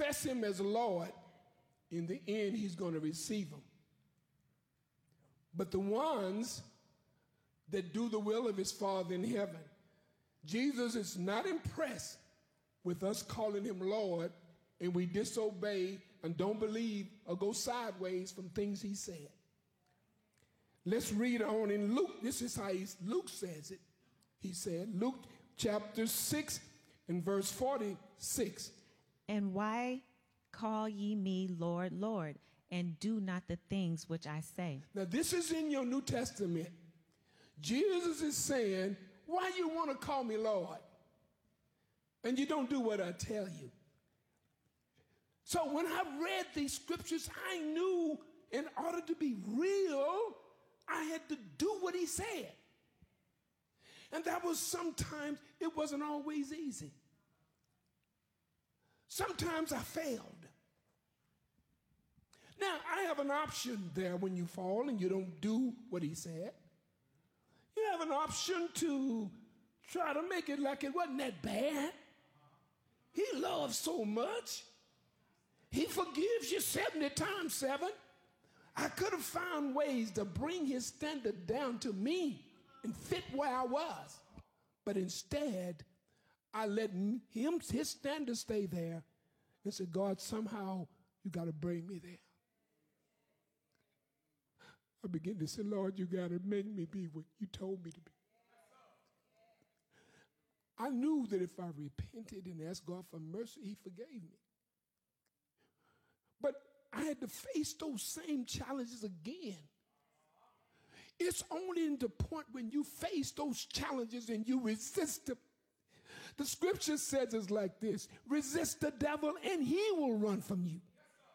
confess him as Lord, in the end, he's going to receive him. But the ones that do the will of his Father in heaven, Jesus is not impressed with us calling him Lord and we disobey and don't believe or go sideways from things he said. Let's read on in Luke. This is how Luke says it. He said, Luke chapter 6 and verse 46. And why call ye me Lord, Lord, and do not the things which I say? Now this is in your New Testament. Jesus is saying, why you want to call me Lord? And you don't do what I tell you. So when I read these scriptures, I knew in order to be real, I had to do what he said. And that was sometimes, it wasn't always easy. Sometimes I failed. Now, I have an option there when you fall and you don't do what he said. You have an option to try to make it like it wasn't that bad. He loves so much. He forgives you 70 times 7. I could have found ways to bring his standard down to me and fit where I was. But instead, I let his standard stay there and said, God, somehow you got to bring me there. I began to say, Lord, you got to make me be what you told me to be. I knew that if I repented and asked God for mercy, he forgave me. But I had to face those same challenges again. It's only in the point when you face those challenges and you resist them. The scripture says it's like this: resist the devil and he will run from you.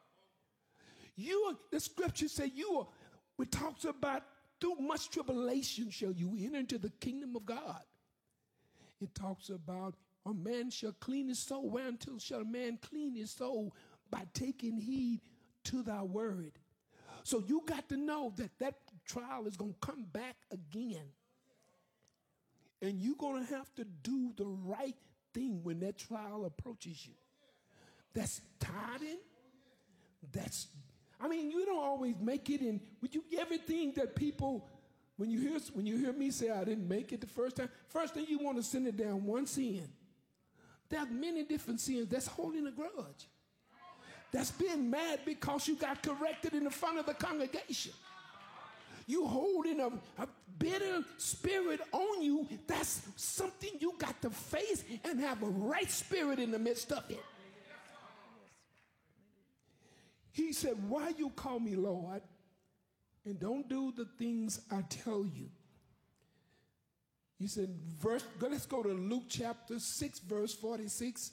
The scripture says it talks about through much tribulation shall you enter into the kingdom of God. It talks about a man shall clean his soul. Whereuntil shall a man clean his soul? By taking heed to thy word. So you got to know that trial is going to come back again. And you're going to have to do the right thing when that trial approaches you. That's tithing. You don't always make it in. Everything that people, when you hear me say I didn't make it the first time, first thing you want to send it down one sin. There are many different sins. That's holding a grudge. That's being mad because you got corrected in the front of the congregation. You holding a bitter spirit on you. That's something you got to face and have a right spirit in the midst of it. He said, why you call me Lord and don't do the things I tell you? He said, let's go to Luke chapter 6, verse 46.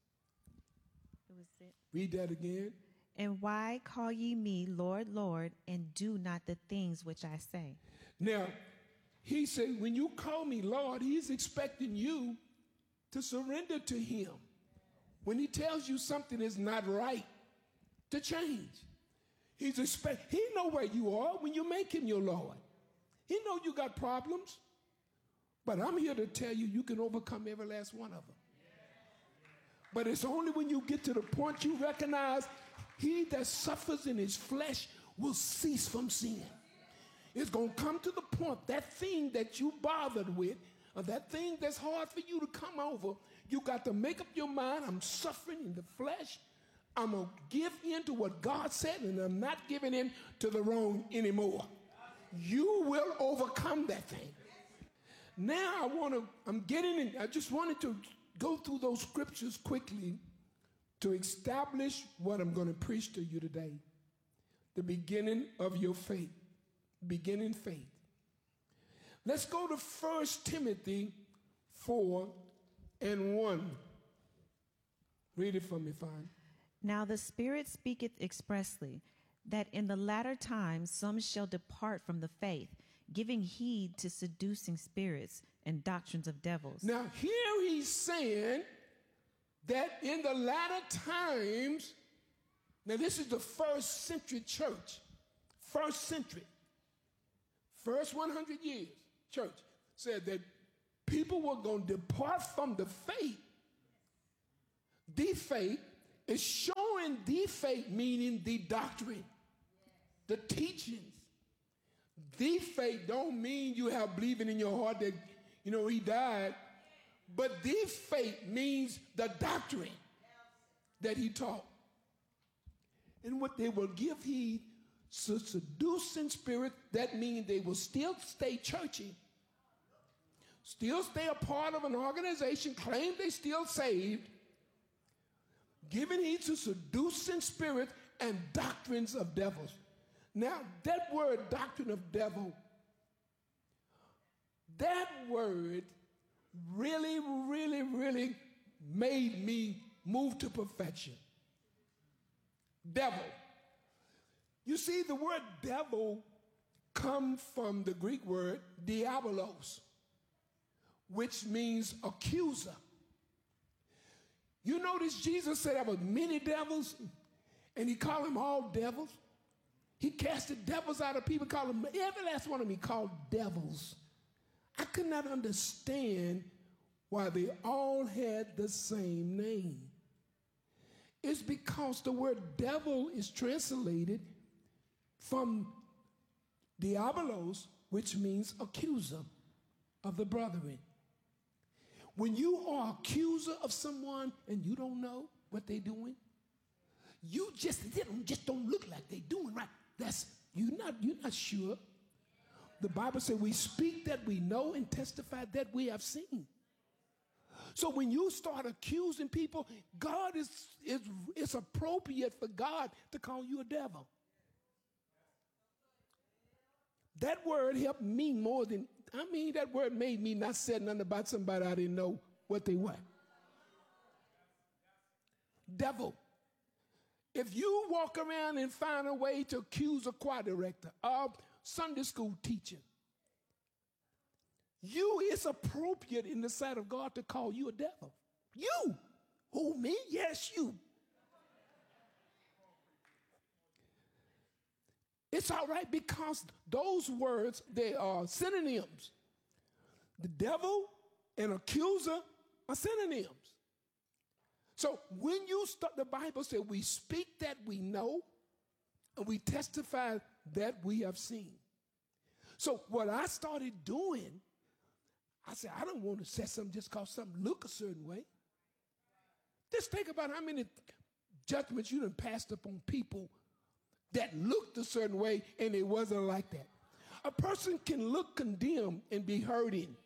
Read that again. And why call ye me Lord, Lord, and do not the things which I say? Now, he said, when you call me Lord, he's expecting you to surrender to him. When he tells you something is not right, to change. He know where you are when you make him your Lord. He know you got problems. But I'm here to tell you, you can overcome every last one of them. But it's only when you get to the point you recognize he that suffers in his flesh will cease from sin. It's going to come to the point, that thing that you bothered with, or that thing that's hard for you to come over, you got to make up your mind, I'm suffering in the flesh. I'm going to give in to what God said, and I'm not giving in to the wrong anymore. You will overcome that thing. Now I just wanted to go through those scriptures quickly to establish what I'm going to preach to you today. The beginning of your faith. Beginning faith. Let's go to 1 Timothy 4 and 1. Read it for me, fine. Now the Spirit speaketh expressly, that in the latter times some shall depart from the faith, giving heed to seducing spirits and doctrines of devils. Now here he's saying that in the latter times, now this is the first century church, first century, first 100 years church, said that people were going to depart from the faith. The faith is shown knowing the faith, meaning the doctrine, the teachings. The faith don't mean you have believing in your heart that, he died. But the faith means the doctrine that he taught. And what they will give heed to seducing spirit, that means they will still stay churchy, still stay a part of an organization, claim they still saved, giving heed to seducing spirit and doctrines of devils. Now, that word doctrine of devil, that word really, really, really made me move to perfection. Devil. You see, the word devil comes from the Greek word diabolos, which means accuser. You notice Jesus said there were many devils, and he called them all devils. He casted devils out of people, called them, every last one of them he called devils. I could not understand why they all had the same name. It's because the word devil is translated from diabolos, which means accuser of the brethren. When you are accuser of someone and you don't know what they're doing, they just don't look like they're doing right. You're not sure. The Bible says we speak that we know and testify that we have seen. So when you start accusing people, it's appropriate for God to call you a devil. That word helped me more than, that word made me not say nothing about somebody I didn't know what they were. Devil. If you walk around and find a way to accuse a choir director, a Sunday school teacher, it's appropriate in the sight of God to call you a devil. You. Who, me? Yes, you. It's all right because those words, they are synonyms. The devil and accuser are synonyms. So when you start, the Bible says we speak that we know and we testify that we have seen. So what I started doing, I said, I don't want to say something just because something look a certain way. Just think about how many judgments you done passed upon people that looked a certain way and it wasn't like that. A person can look condemned and be hurting.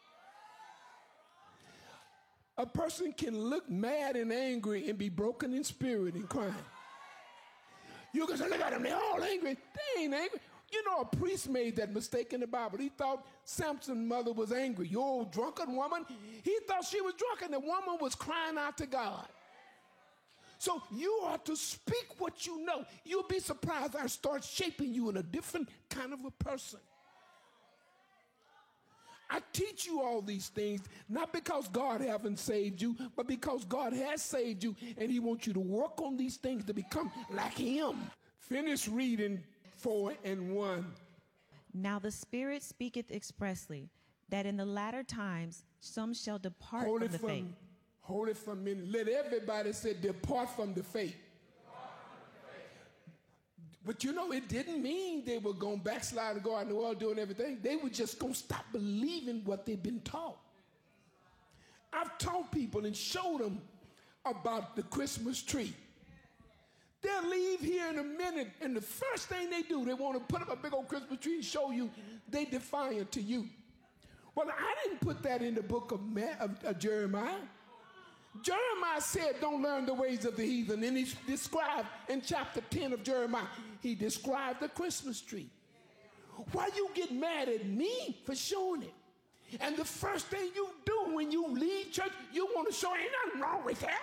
A person can look mad and angry and be broken in spirit and crying. You can say, look at them, they're all angry. They ain't angry. You know, a priest made that mistake in the Bible. He thought Samson's mother was angry. You old drunken woman. He thought she was drunk, and the woman was crying out to God. So you are to speak what you know. You'll be surprised I start shaping you in a different kind of a person. I teach you all these things, not because God haven't saved you, but because God has saved you, and he wants you to work on these things to become like him. Finish reading 4:1. Now the Spirit speaketh expressly, that in the latter times some shall depart from the faith. Hold it for a minute. Let everybody say, depart from the faith. But you know, it didn't mean they were going to backslide and go out in the world doing everything. They were just going to stop believing what they've been taught. I've taught people and showed them about the Christmas tree. They'll leave here in a minute, and the first thing they do, they want to put up a big old Christmas tree and show you they defiant to you. Well, I didn't put that in the book of Jeremiah. Jeremiah said, don't learn the ways of the heathen. And he described in chapter 10 of Jeremiah, he described the Christmas tree. Why you get mad at me for showing it? And the first thing you do when you leave church, you want to show ain't nothing wrong with that.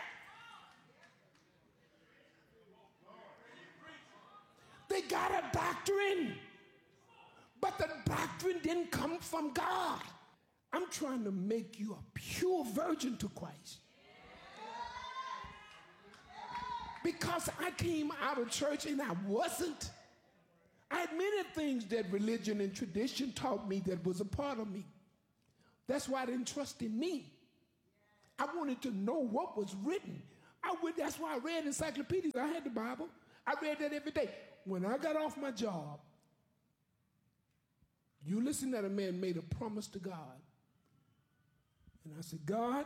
They got a doctrine, but the doctrine didn't come from God. I'm trying to make you a pure virgin to Christ. Because I came out of church and I wasn't. I had many things that religion and tradition taught me that was a part of me. That's why I didn't trust in me. I wanted to know what was written. That's why I read encyclopedias. I had the Bible. I read that every day. When I got off my job, you listen, that a man made a promise to God. And I said, God,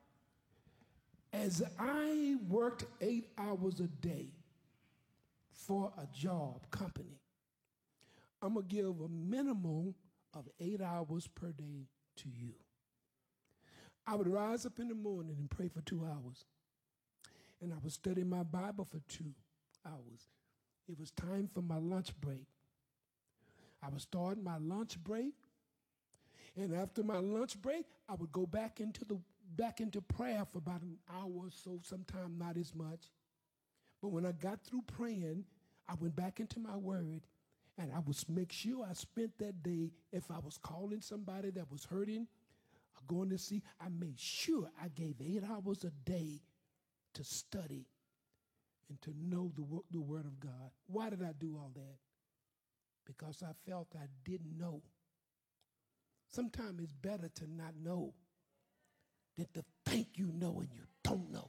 as I worked 8 hours a day for a job company, I'm going to give a minimum of 8 hours per day to you. I would rise up in the morning and pray for 2 hours. And I would study my Bible for 2 hours. It was time for my lunch break. I would start my lunch break. And after my lunch break, I would go back into prayer for about an hour or so, sometimes not as much. But when I got through praying, I went back into my word, and I would make sure I spent that day, if I was calling somebody that was hurting or going to see, I made sure I gave 8 hours a day to study and to know the word of God. Why did I do all that? Because I felt I didn't know. Sometimes it's better to not know than to think you know and you don't know.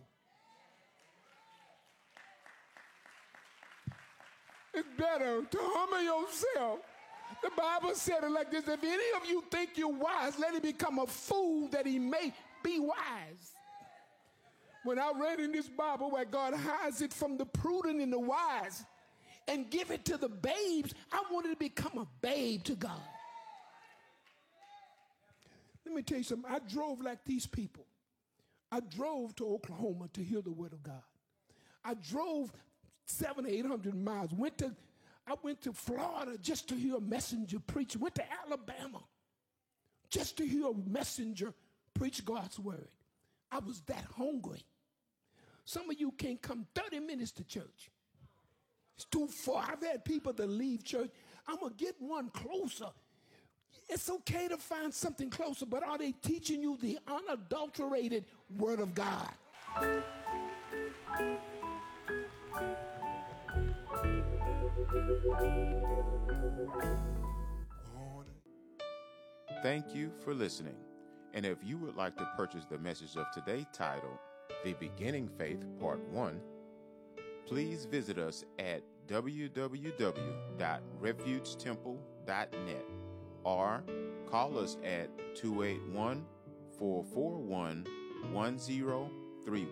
It's better to humble yourself. The Bible said it like this: if any of you think you're wise, let him become a fool that he may be wise. When I read in this Bible where God hides it from the prudent and the wise and give it to the babes, I wanted to become a babe to God. Let me tell you something. I drove like these people. I drove to Oklahoma to hear the word of God. I drove 700 or 800 miles. I went to Florida just to hear a messenger preach. Went to Alabama just to hear a messenger preach God's word. I was that hungry. Some of you can't come 30 minutes to church. It's too far. I've had people that leave church. I'm going to get one closer. It's okay to find something closer, but are they teaching you the unadulterated word of God? Thank you for listening. And if you would like to purchase the message of today titled The Beginning Faith Part 1, please visit us at www.refugetemple.net or call us at 281-441-1031.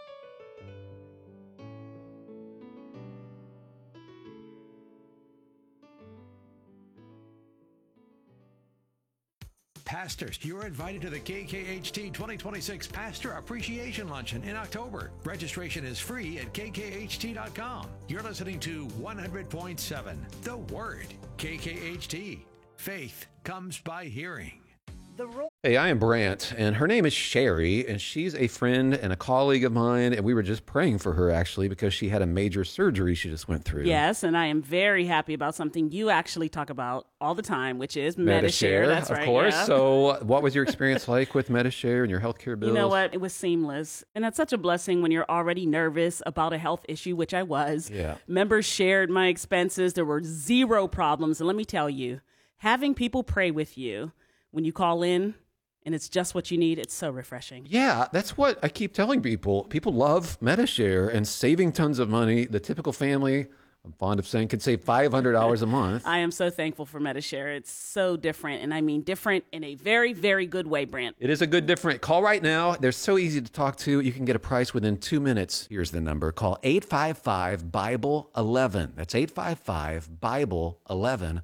Pastors, you're invited to the KKHT 2026 Pastor Appreciation Luncheon in October. Registration is free at kkht.com. You're listening to 100.7 The Word. KKHT. Faith comes by hearing. Hey, I am Brant, and her name is Sherry, and she's a friend and a colleague of mine, and we were just praying for her, actually, because she had a major surgery she just went through. Yes, and I am very happy about something you actually talk about all the time, which is Medi-Share. That's right, of course. Yeah. So what was your experience like with Medi-Share and your healthcare bills? You know what? It was seamless, and it's such a blessing when you're already nervous about a health issue, which I was. Yeah. Members shared my expenses. There were zero problems, and let me tell you, having people pray with you when you call in, and it's just what you need, it's so refreshing. Yeah, that's what I keep telling people. People love Medi-Share and saving tons of money. The typical family, I'm fond of saying, could save $500 a month. I am so thankful for Medi-Share. It's so different, and I mean different in a very, very good way, Brant. It is a good different. Call right now. They're so easy to talk to. You can get a price within 2 minutes. Here's the number. Call 855-BIBLE-11. That's 855-BIBLE-11.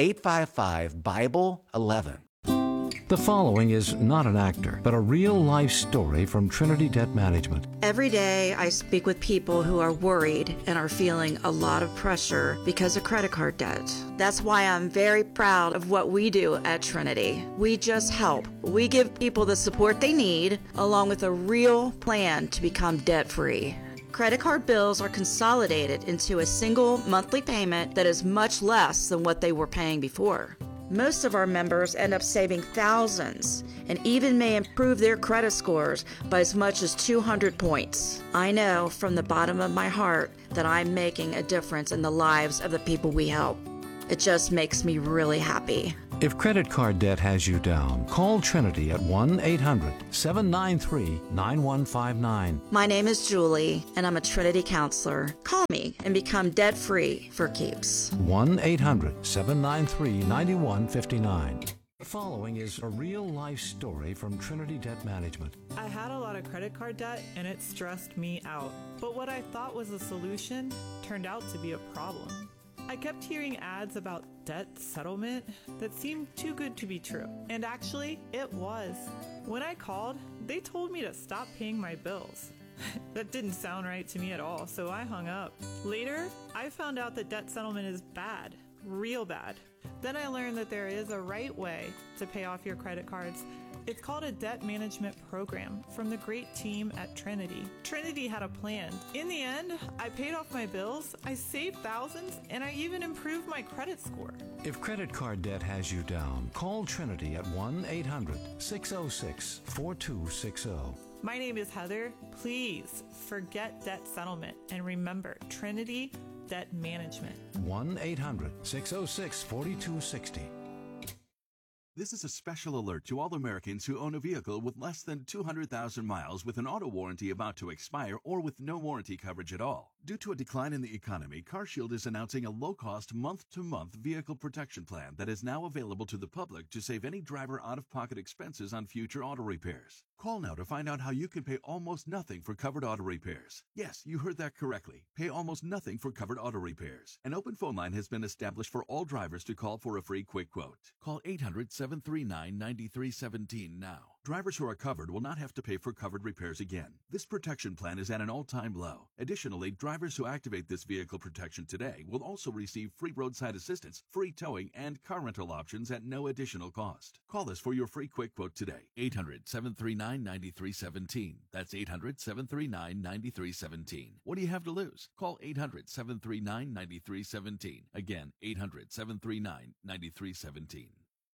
855-BIBLE-11. The following is not an actor, but a real-life story from Trinity Debt Management. Every day I speak with people who are worried and are feeling a lot of pressure because of credit card debt. That's why I'm very proud of what we do at Trinity. We just help. We give people the support they need, along with a real plan to become debt-free. Credit card bills are consolidated into a single monthly payment that is much less than what they were paying before. Most of our members end up saving thousands and even may improve their credit scores by as much as 200 points. I know from the bottom of my heart that I'm making a difference in the lives of the people we help. It just makes me really happy. If credit card debt has you down, call Trinity at 1-800-793-9159. My name is Julie, and I'm a Trinity counselor. Call me and become debt-free for keeps. 1-800-793-9159. The following is a real-life story from Trinity Debt Management. I had a lot of credit card debt, and it stressed me out. But what I thought was a solution turned out to be a problem. I kept hearing ads about debt settlement that seemed too good to be true. And actually, it was. When I called, they told me to stop paying my bills. That didn't sound right to me at all, so I hung up. Later, I found out that debt settlement is bad, real bad. Then I learned that there is a right way to pay off your credit cards. It's called a debt management program from the great team at Trinity. Trinity had a plan. In the end, I paid off my bills, I saved thousands, and I even improved my credit score. If credit card debt has you down, call Trinity at 1-800-606-4260. My name is Heather. Please forget debt settlement and remember Trinity Debt Management. 1-800-606-4260. This is a special alert to all Americans who own a vehicle with less than 200,000 miles with an auto warranty about to expire or with no warranty coverage at all. Due to a decline in the economy, CarShield is announcing a low-cost month-to-month vehicle protection plan that is now available to the public to save any driver out-of-pocket expenses on future auto repairs. Call now to find out how you can pay almost nothing for covered auto repairs. Yes, you heard that correctly. Pay almost nothing for covered auto repairs. An open phone line has been established for all drivers to call for a free quick quote. Call 800-739-9317 now. Drivers who are covered will not have to pay for covered repairs again. This protection plan is at an all-time low. Additionally, drivers who activate this vehicle protection today will also receive free roadside assistance, free towing, and car rental options at no additional cost. Call us for your free quick quote today. 800-739-9317. That's 800-739-9317. What do you have to lose? Call 800-739-9317. Again, 800-739-9317.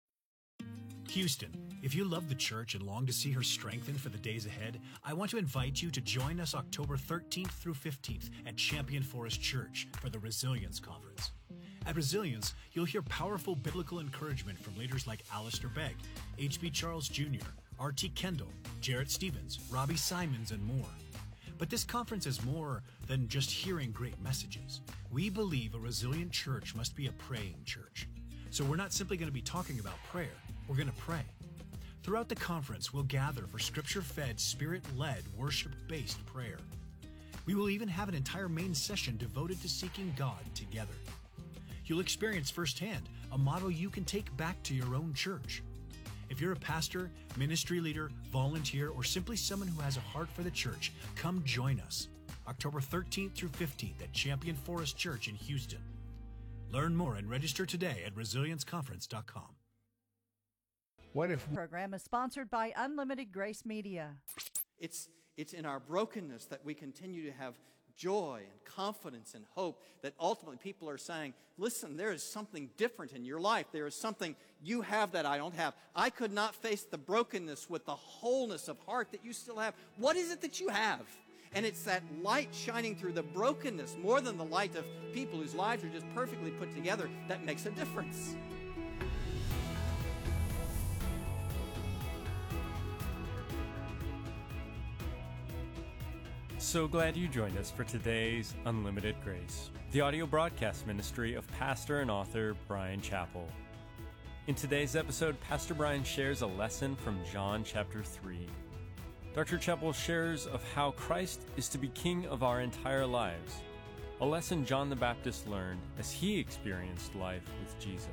Houston, if you love the church and long to see her strengthened for the days ahead, I want to invite you to join us October 13th through 15th at Champion Forest Church for the Resilience Conference. At Resilience, you'll hear powerful biblical encouragement from leaders like Alistair Begg, H.B. Charles Jr., R.T. Kendall, Jarrett Stevens, Robbie Simons, and more. But this conference is more than just hearing great messages. We believe a resilient church must be a praying church. So we're not simply going to be talking about prayer. We're going to pray. Throughout the conference, we'll gather for scripture-fed, spirit-led, worship-based prayer. We will even have an entire main session devoted to seeking God together. You'll experience firsthand a model you can take back to your own church. If you're a pastor, ministry leader, volunteer, or simply someone who has a heart for the church, come join us October 13th through 15th at Champion Forest Church in Houston. Learn more and register today at resilienceconference.com. What if program is sponsored by Unlimited Grace Media. It's in our brokenness that we continue to have joy and confidence and hope that ultimately people are saying, listen, there is something different in your life. There is something you have that I don't have. I could not face the brokenness with the wholeness of heart that you still have. What is it that you have? And it's that light shining through the brokenness more than the light of people whose lives are just perfectly put together that makes a difference. So glad you joined us for today's Unlimited Grace, the audio broadcast ministry of pastor and author Bryan Chapell. In today's episode, Pastor Bryan shares a lesson from John chapter 3. Dr. Chapell shares of how Christ is to be king of our entire lives, a lesson John the Baptist learned as he experienced life with Jesus.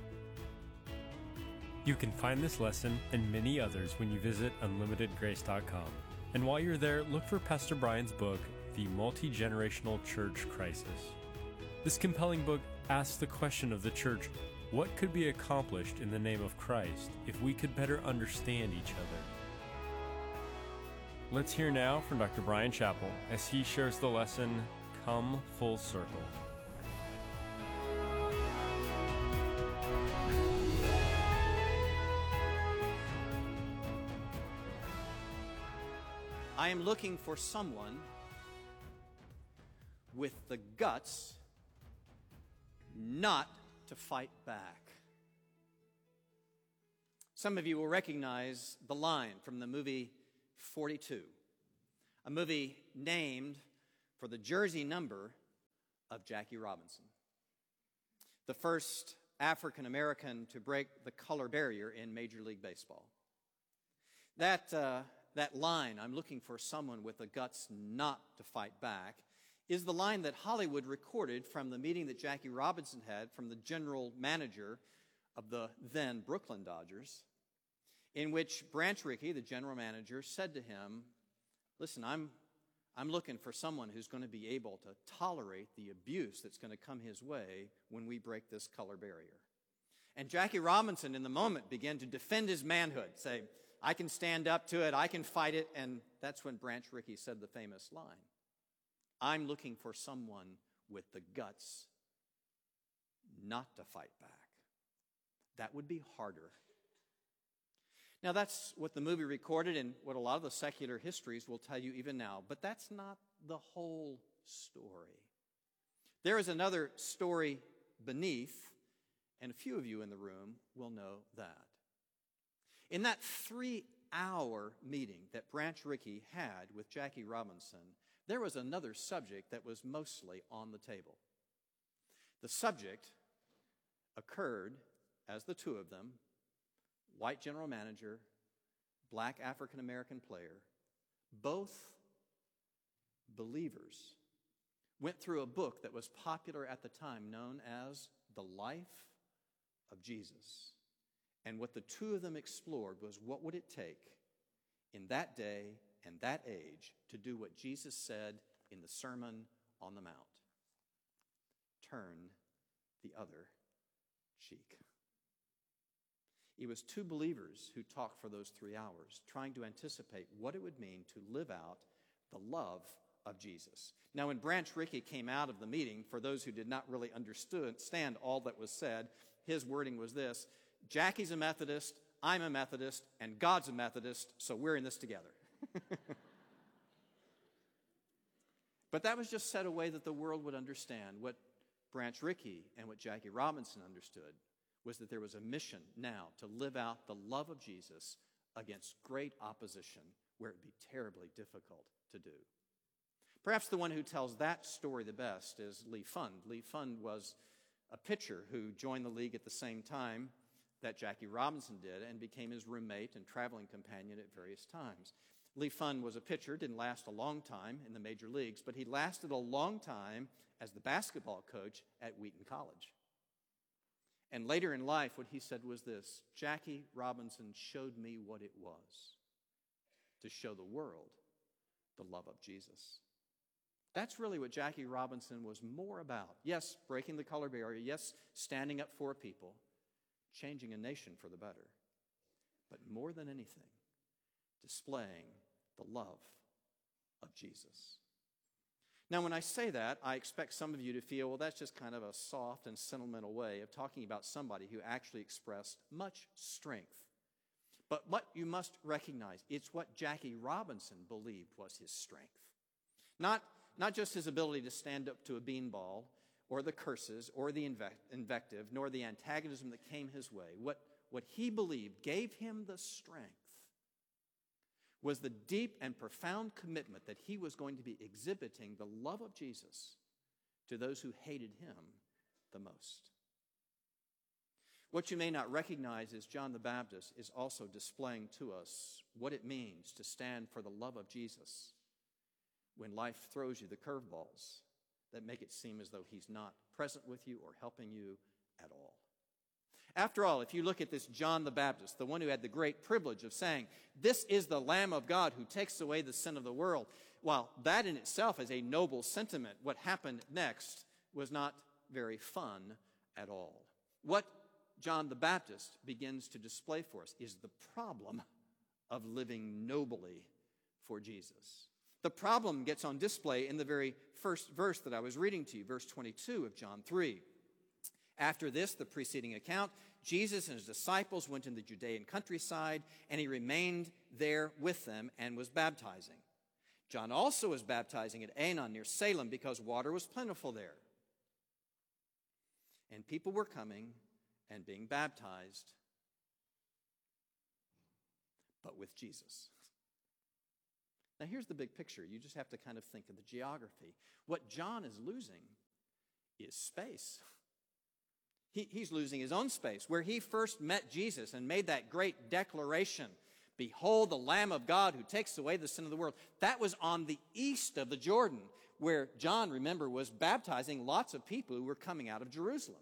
You can find this lesson and many others when you visit unlimitedgrace.com. And while you're there, look for Pastor Bryan's book, The Multi-Generational Church Crisis. This compelling book asks the question of the church, what could be accomplished in the name of Christ if we could better understand each other? Let's hear now from Dr. Bryan Chapell as he shares the lesson, Come Full Circle. I am looking for someone with the guts not to fight back. Some of you will recognize the line from the movie 42, a movie named for the jersey number of Jackie Robinson, the first African American to break the color barrier in Major League Baseball. That line, "I'm looking for someone with the guts not to fight back," is the line that Hollywood recorded from the meeting that Jackie Robinson had from the general manager of the then Brooklyn Dodgers, in which Branch Rickey, the general manager, said to him, "Listen, I'm looking for someone who's going to be able to tolerate the abuse that's going to come his way when we break this color barrier." And Jackie Robinson, in the moment, began to defend his manhood, say, "I can stand up to it, I can fight it," and that's when Branch Rickey said the famous line, "I'm looking for someone with the guts not to fight back." That would be harder. Now, that's what the movie recorded and what a lot of the secular histories will tell you even now, but that's not the whole story. There is another story beneath, and a few of you in the room will know that. In that 3-hour meeting that Branch Rickey had with Jackie Robinson, there was another subject that was mostly on the table. The subject occurred as the two of them, white general manager, black African-American player, both believers, went through a book that was popular at the time known as The Life of Jesus. And what the two of them explored was, what would it take in that day and that age to do what Jesus said in the Sermon on the Mount? Turn the other cheek. It was two believers who talked for those 3 hours, trying to anticipate what it would mean to live out the love of Jesus. Now, when Branch Rickey came out of the meeting, for those who did not really understand all that was said, his wording was this: "Jackie's a Methodist, I'm a Methodist, and God's a Methodist, so we're in this together." But that was just said a way that the world would understand. What Branch Rickey and what Jackie Robinson understood was that there was a mission now to live out the love of Jesus against great opposition where it would be terribly difficult to do. Perhaps the one who tells that story the best is Lee Fund. Lee Fund was a pitcher who joined the league at the same time that Jackie Robinson did and became his roommate and traveling companion at various times. Lee Fund was a pitcher, didn't last a long time in the major leagues, but he lasted a long time as the basketball coach at Wheaton College. And later in life, what he said was this: "Jackie Robinson showed me what it was to show the world the love of Jesus." That's really what Jackie Robinson was more about. Yes, breaking the color barrier. Yes, standing up for people, changing a nation for the better. But more than anything, displaying the love of Jesus. Now, when I say that, I expect some of you to feel, well, that's just kind of a soft and sentimental way of talking about somebody who actually expressed much strength. But what you must recognize, it's what Jackie Robinson believed was his strength. Not just his ability to stand up to a beanball, or the curses, or the invective, nor the antagonism that came his way. What he believed gave him the strength was the deep and profound commitment that he was going to be exhibiting the love of Jesus to those who hated him the most. What you may not recognize is John the Baptist is also displaying to us what it means to stand for the love of Jesus when life throws you the curveballs that make it seem as though he's not present with you or helping you at all. After all, if you look at this John the Baptist, the one who had the great privilege of saying, "This is the Lamb of God who takes away the sin of the world," while that in itself is a noble sentiment, what happened next was not very fun at all. What John the Baptist begins to display for us is the problem of living nobly for Jesus. The problem gets on display in the very first verse that I was reading to you, verse 22 of John 3. After this, the preceding account, Jesus and his disciples went in the Judean countryside, and he remained there with them and was baptizing. John also was baptizing at Aenon near Salem because water was plentiful there. And people were coming and being baptized but with Jesus. Now, here's the big picture. You just have to kind of think of the geography. What John is losing is space. He's losing his own space. Where he first met Jesus and made that great declaration, "Behold the Lamb of God who takes away the sin of the world," that was on the east of the Jordan, where John, remember, was baptizing lots of people who were coming out of Jerusalem.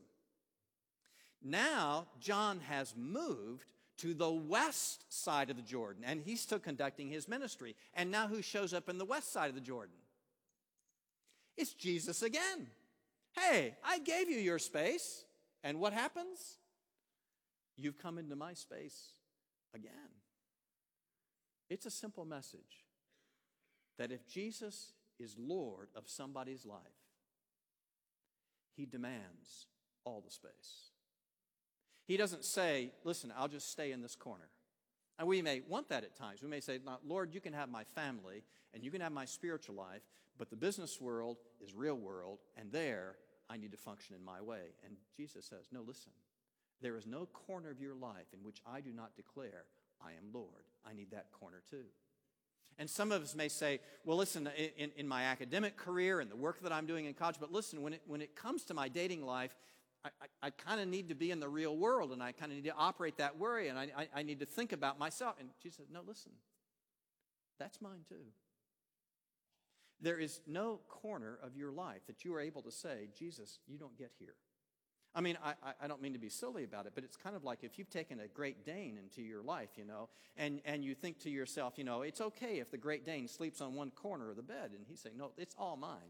Now, John has moved to the west side of the Jordan, and he's still conducting his ministry. And now who shows up in the west side of the Jordan? It's Jesus again. Hey, I gave you your space, and what happens? You've come into my space again. It's a simple message that if Jesus is Lord of somebody's life, he demands all the space. He doesn't say, "Listen, I'll just stay in this corner." And we may want that at times. We may say, "Lord, you can have my family and you can have my spiritual life, but the business world is real world, and there I need to function in my way." And Jesus says, "No, listen. There is no corner of your life in which I do not declare, I am Lord. I need that corner too." And some of us may say, "Well, listen, in my academic career and the work that I'm doing in college, but listen, when it comes to my dating life, I kind of need to be in the real world, and I kind of need to operate that way, and I need to think about myself." And Jesus says, "No, listen, that's mine too." There is no corner of your life that you are able to say, "Jesus, you don't get here." I mean, I don't mean to be silly about it, but it's kind of like if you've taken a Great Dane into your life, and you think to yourself, it's okay if the Great Dane sleeps on one corner of the bed, and he's saying, "No, it's all mine."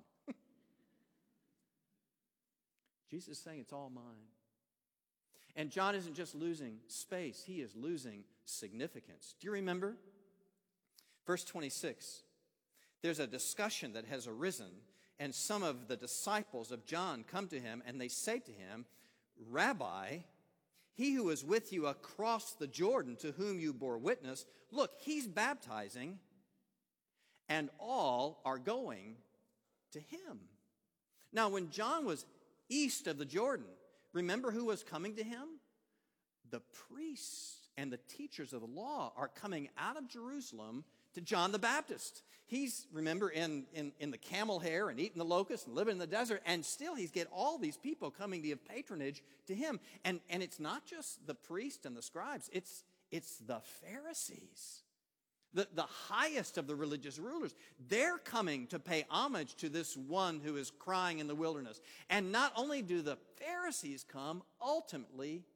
Jesus is saying it's all mine. And John isn't just losing space, he is losing significance. Do you remember? Verse 26. There's a discussion that has arisen, and some of the disciples of John come to him, and they say to him, "Rabbi, he who is with you across the Jordan, to whom you bore witness, look, he's baptizing, and all are going to him." Now, when John was east of the Jordan, remember who was coming to him? The priests and the teachers of the law are coming out of Jerusalem to John the Baptist. He's, remember, in the camel hair and eating the locusts and living in the desert, and still he's get all these people coming to give patronage to him. And it's not just the priests and the scribes, it's the Pharisees. The highest of the religious rulers, they're coming to pay homage to this one who is crying in the wilderness. And not only do the Pharisees come, ultimately,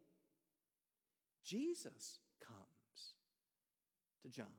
Jesus comes to John.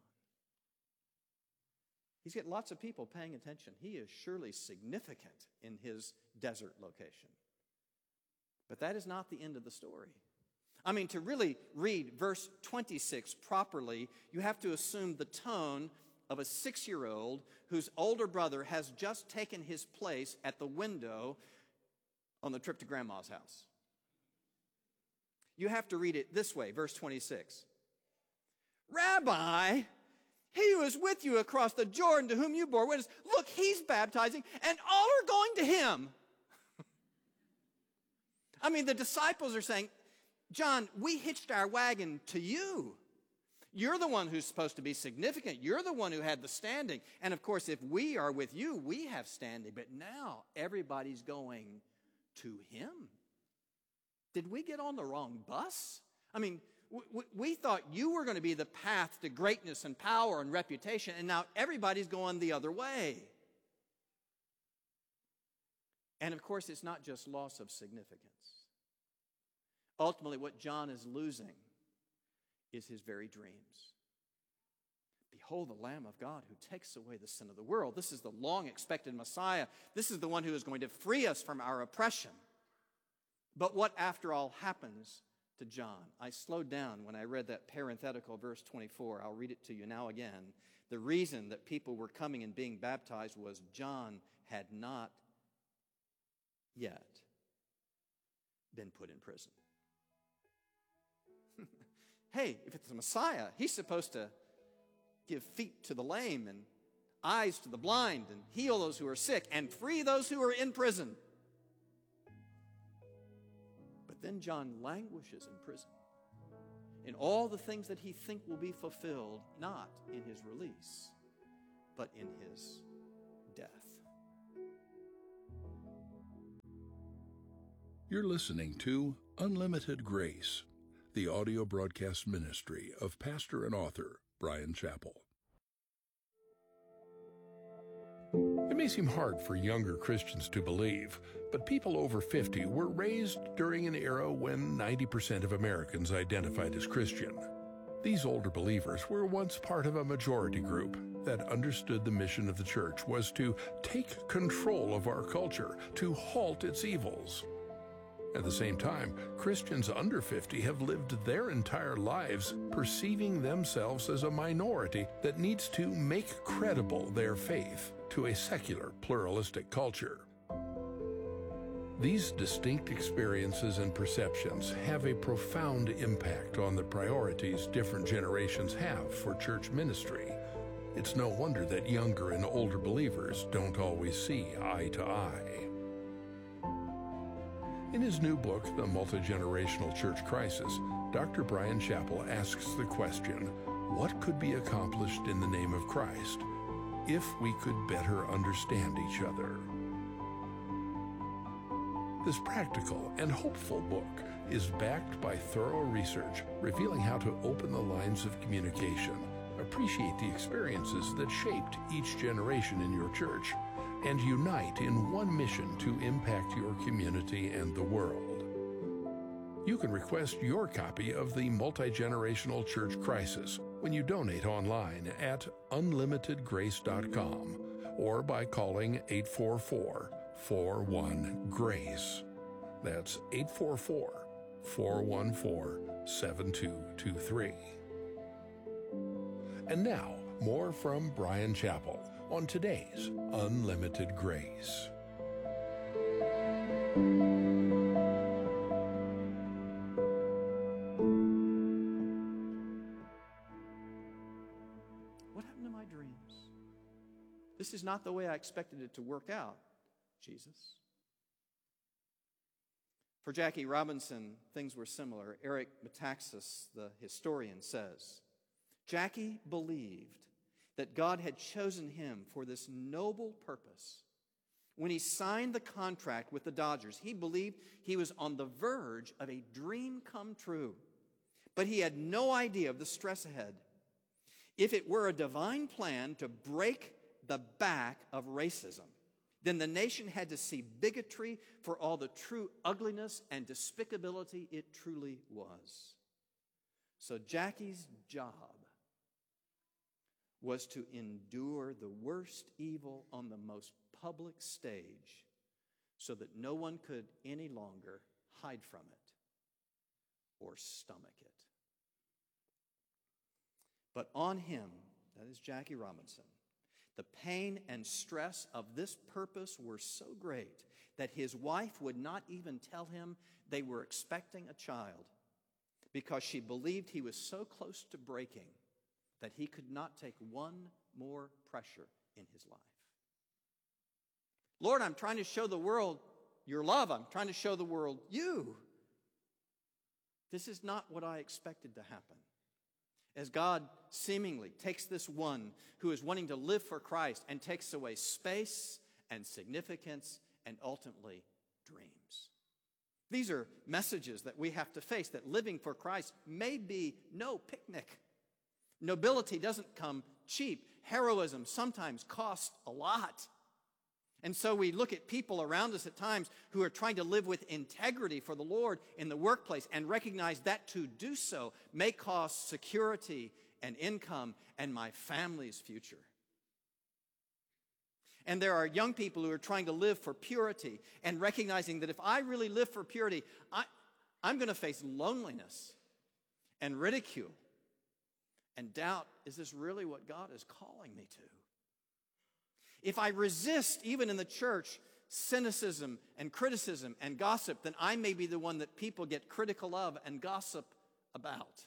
He's got lots of people paying attention. He is surely significant in his desert location. But that is not the end of the story. I mean, to really read verse 26 properly, you have to assume the tone of a 6-year-old whose older brother has just taken his place at the window on the trip to Grandma's house. You have to read it this way, verse 26. "Rabbi, he who is with you across the Jordan, to whom you bore witness, look, he's baptizing, and all are going to him." I mean, the disciples are saying, "John, we hitched our wagon to you. You're the one who's supposed to be significant. You're the one who had the standing. And of course, if we are with you, we have standing. But now everybody's going to him. Did we get on the wrong bus? I mean, we thought you were going to be the path to greatness and power and reputation, and now everybody's going the other way." And of course, it's not just loss of significance. Ultimately, what John is losing is his very dreams. Behold the Lamb of God who takes away the sin of the world. This is the long-expected Messiah. This is the one who is going to free us from our oppression. But what, after all, happens to John? I slowed down when I read that parenthetical verse 24. I'll read it to you now again. The reason that people were coming and being baptized was John had not yet been put in prison. Hey, if it's the Messiah, he's supposed to give feet to the lame and eyes to the blind and heal those who are sick and free those who are in prison. But then John languishes in prison. in all the things that he thinks will be fulfilled, not in his release, but in his death. You're listening to Unlimited Grace, the audio broadcast ministry of pastor and author Bryan Chapell. It may seem hard for younger Christians to believe, but people over 50 were raised during an era when 90% of Americans identified as Christian. These older believers were once part of a majority group that understood the mission of the church was to take control of our culture, to halt its evils. At the same time, Christians under 50 have lived their entire lives perceiving themselves as a minority that needs to make credible their faith to a secular, pluralistic culture. These distinct experiences and perceptions have a profound impact on the priorities different generations have for church ministry. It's no wonder that younger and older believers don't always see eye to eye. In his new book, The Multi-Generational Church Crisis, Dr. Bryan Chapell asks the question, what could be accomplished in the name of Christ if we could better understand each other? This practical and hopeful book is backed by thorough research revealing how to open the lines of communication, appreciate the experiences that shaped each generation in your church, and unite in one mission to impact your community and the world. You can request your copy of The Multi-Generational Church Crisis when you donate online at unlimitedgrace.com or by calling 844-41-GRACE. That's 844-414-7223. And now, more from Bryan Chapell on today's Unlimited Grace. What happened to my dreams? This is not the way I expected it to work out, Jesus. For Jackie Robinson, things were similar. Eric Metaxas, the historian, says, Jackie believed that God had chosen him for this noble purpose. When he signed the contract with the Dodgers, he believed he was on the verge of a dream come true. But he had no idea of the stress ahead. If it were a divine plan to break the back of racism, then the nation had to see bigotry for all the true ugliness and despicability it truly was. So Jackie's job was to endure the worst evil on the most public stage so that no one could any longer hide from it or stomach it. But on him, that is Jackie Robinson, the pain and stress of this purpose were so great that his wife would not even tell him they were expecting a child because she believed he was so close to breaking that he could not take one more pressure in his life. Lord, I'm trying to show the world your love. I'm trying to show the world you. This is not what I expected to happen. As God seemingly takes this one who is wanting to live for Christ and takes away space and significance and ultimately dreams. These are messages that we have to face, that living for Christ may be no picnic. Nobility doesn't come cheap. Heroism sometimes costs a lot. And so we look at people around us at times who are trying to live with integrity for the Lord in the workplace and recognize that to do so may cost security and income and my family's future. And there are young people who are trying to live for purity and recognizing that if I really live for purity, I'm going to face loneliness and ridicule and doubt, is this really what God is calling me to? If I resist, even in the church, cynicism and criticism and gossip, then I may be the one that people get critical of and gossip about.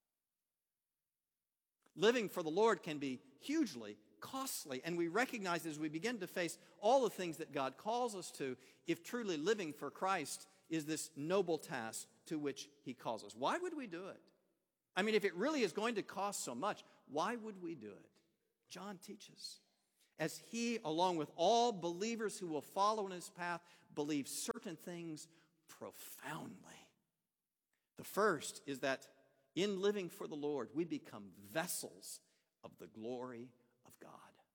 Living for the Lord can be hugely costly, and we recognize as we begin to face all the things that God calls us to, if truly living for Christ is this noble task to which He calls us. Why would we do it? I mean, if it really is going to cost so much, why would we do it? John teaches, as he, along with all believers who will follow in his path, believe certain things profoundly. The first is that in living for the Lord, we become vessels of the glory of God.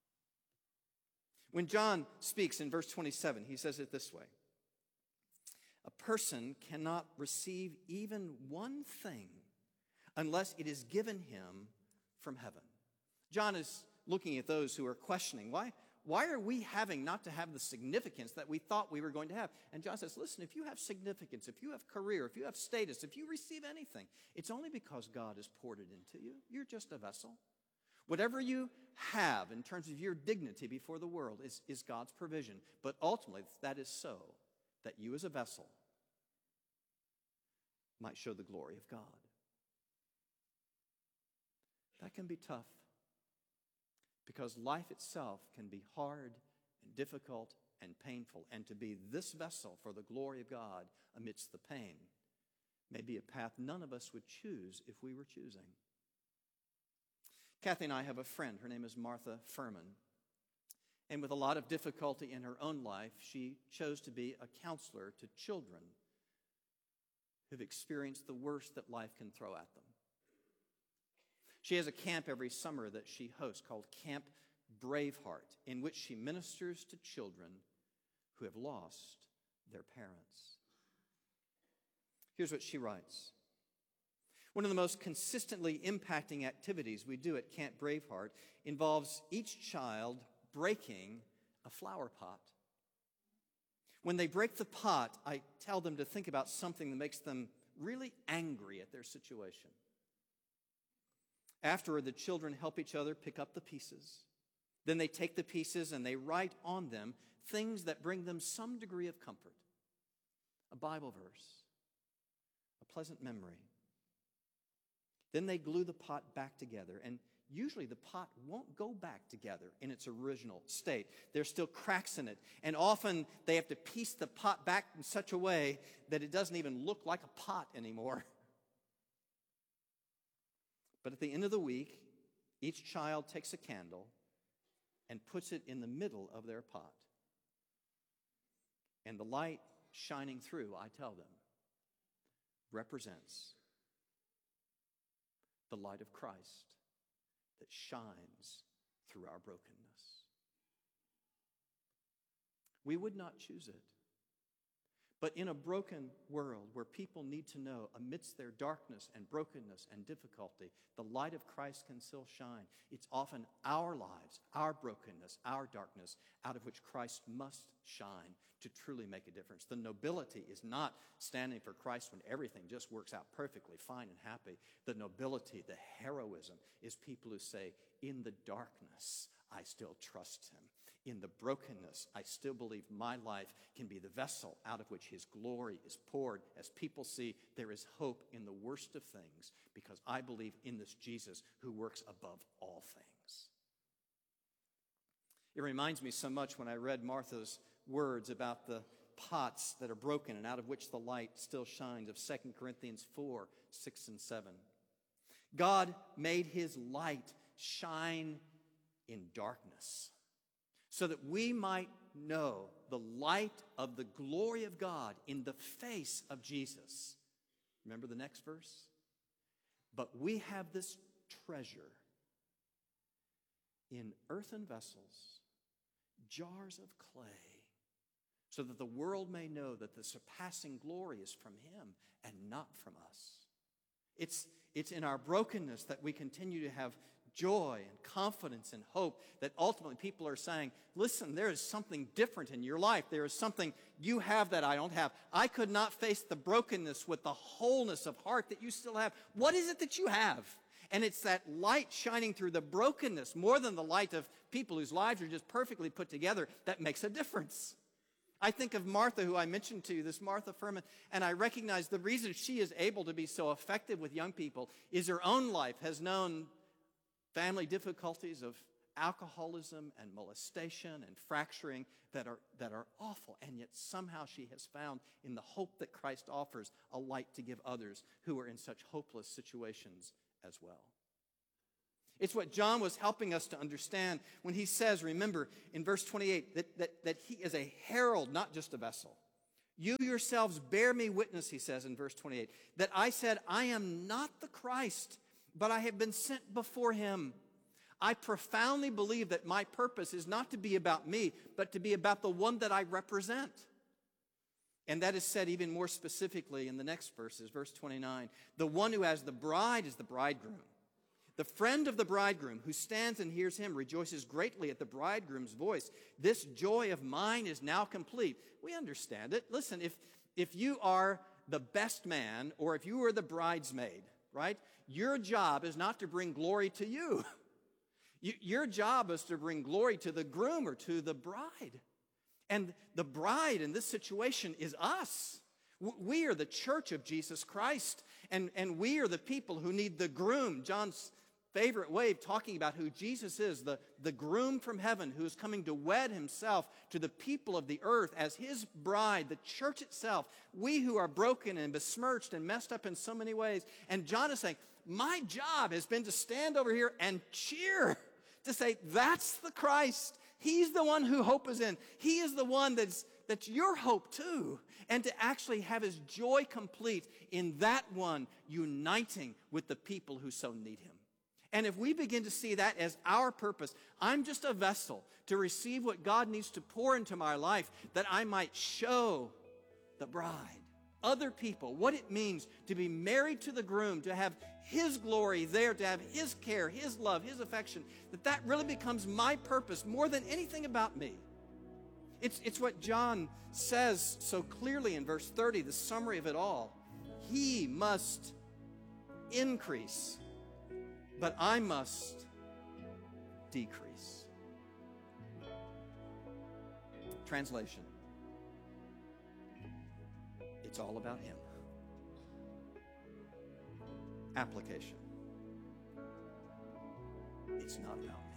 When John speaks in verse 27, he says it this way: a person cannot receive even one thing unless it is given him from heaven. John is looking at those who are questioning, why are we having not to have the significance that we thought we were going to have? And John says, listen, if you have significance, if you have career, if you have status, if you receive anything, it's only because God has poured it into you. You're just a vessel. Whatever you have in terms of your dignity before the world is God's provision. But ultimately, that is so that you as a vessel might show the glory of God. That can be tough, because life itself can be hard and difficult and painful. And to be this vessel for the glory of God amidst the pain may be a path none of us would choose if we were choosing. Kathy and I have a friend. Her name is Martha Furman. And with a lot of difficulty in her own life, she chose to be a counselor to children who've experienced the worst that life can throw at them. She has a camp every summer that she hosts called Camp Braveheart, in which she ministers to children who have lost their parents. Here's what she writes. One of the most consistently impacting activities we do at Camp Braveheart involves each child breaking a flower pot. When they break the pot, I tell them to think about something that makes them really angry at their situation. Afterward, the children help each other pick up the pieces. Then they take the pieces and they write on them things that bring them some degree of comfort. A Bible verse, a pleasant memory. Then they glue the pot back together, and usually the pot won't go back together in its original state. There's still cracks in it, and often they have to piece the pot back in such a way that it doesn't even look like a pot anymore. But at the end of the week, each child takes a candle and puts it in the middle of their pot. And the light shining through, I tell them, represents the light of Christ that shines through our brokenness. We would not choose it. But in a broken world where people need to know, amidst their darkness and brokenness and difficulty, the light of Christ can still shine. It's often our lives, our brokenness, our darkness, out of which Christ must shine to truly make a difference. The nobility is not standing for Christ when everything just works out perfectly fine and happy. The nobility, the heroism, is people who say, in the darkness, I still trust him. In the brokenness, I still believe my life can be the vessel out of which his glory is poured. As people see, there is hope in the worst of things, because I believe in this Jesus who works above all things. It reminds me so much when I read Martha's words about the pots that are broken and out of which the light still shines, of 2 Corinthians 4, 6 and 7. God made his light shine in darkness, so that we might know the light of the glory of God in the face of Jesus. Remember the next verse? But we have this treasure in earthen vessels, jars of clay, so that the world may know that the surpassing glory is from him and not from us. It's in our brokenness that we continue to have joy and confidence and hope, that ultimately people are saying, listen, there is something different in your life. There is something you have that I don't have. I could not face the brokenness with the wholeness of heart that you still have. What is it that you have? And it's that light shining through the brokenness, more than the light of people whose lives are just perfectly put together, that makes a difference. I think of Martha, who I mentioned to you, this Martha Furman, and I recognize the reason she is able to be so effective with young people is her own life has known family difficulties of alcoholism and molestation and fracturing that are awful, and yet somehow she has found in the hope that Christ offers a light to give others who are in such hopeless situations as well. It's what John was helping us to understand when he says, remember, in verse 28, that he is a herald, not just a vessel. You yourselves bear me witness, he says in verse 28, that I said, I am not the Christ, but I have been sent before him. I profoundly believe that my purpose is not to be about me, but to be about the one that I represent. And that is said even more specifically in the next verses, verse 29. The one who has the bride is the bridegroom. The friend of the bridegroom who stands and hears him rejoices greatly at the bridegroom's voice. This joy of mine is now complete. We understand it. Listen, if you are the best man or if you are the bridesmaid, right, your job is not to bring glory to you. Your job is to bring glory to the groom or to the bride. And the bride in this situation is us. We are the church of Jesus Christ, and we are the people who need the groom. John's favorite way of talking about who Jesus is, the groom from heaven who is coming to wed himself to the people of the earth as his bride, the church itself. We who are broken and besmirched and messed up in so many ways. And John is saying, my job has been to stand over here and cheer, to say, that's the Christ. He's the one who hope is in. He is the one that's your hope too. And to actually have his joy complete in that one uniting with the people who so need him. And if we begin to see that as our purpose, I'm just a vessel to receive what God needs to pour into my life that I might show the bride, other people, what it means to be married to the groom, to have his glory there, to have his care, his love, his affection, that really becomes my purpose more than anything about me. It's what John says so clearly in verse 30, the summary of it all. He must increase, but I must decrease. Translation. It's all about him. Application. It's not about me.